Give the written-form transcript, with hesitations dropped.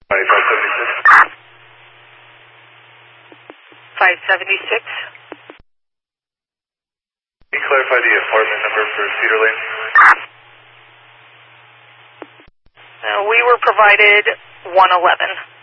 576. 576. Can you clarify the apartment number for Cedar Lane? We were provided 111.